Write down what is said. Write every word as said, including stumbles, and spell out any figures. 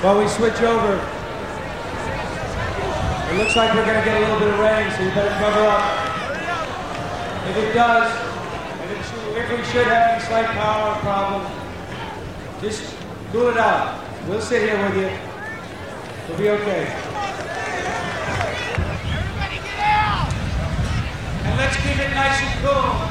While we switch over, it looks like we're going to get a little bit of rain, so you better cover up. If it does, and if, if we should have any slight power problem, just cool it out. We'll sit here with you. We'll be okay. Everybody get out! And let's keep it nice and cool.